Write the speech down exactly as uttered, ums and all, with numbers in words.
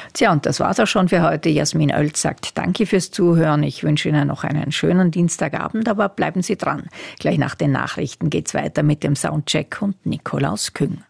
Tja, und das war's auch schon für heute. Jasmin Oelz sagt Danke fürs Zuhören. Ich wünsche Ihnen noch einen schönen Dienstagabend, aber bleiben Sie dran. Gleich nach den Nachrichten geht's weiter mit dem Soundcheck und Nikolaus Küng.